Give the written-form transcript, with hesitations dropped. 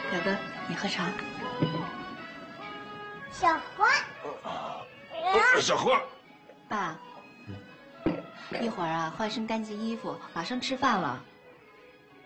表哥，你喝茶。 小花， 小花， 爸，一会儿啊，换身干净衣服，马上吃饭了。